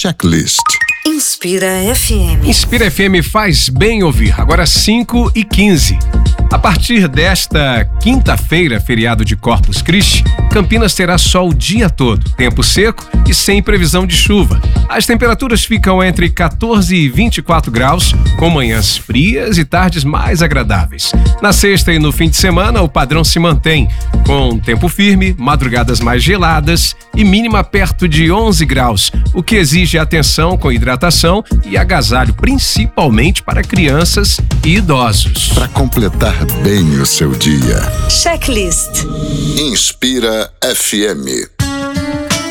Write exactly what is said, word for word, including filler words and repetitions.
Checklist. Inspira F M. Inspira F M faz bem ouvir. Agora cinco e quinze. A partir desta quinta-feira, feriado de Corpus Christi, Campinas terá sol o dia todo, tempo seco e sem previsão de chuva. As temperaturas ficam entre quatorze e vinte e quatro graus, com manhãs frias e tardes mais agradáveis. Na sexta e no fim de semana, o padrão se mantém, com tempo firme, madrugadas mais geladas e mínima perto de onze graus, o que exige atenção com hidratação e agasalho, principalmente para crianças e idosos. Para completar bem o seu dia. Checklist. Inspira F M.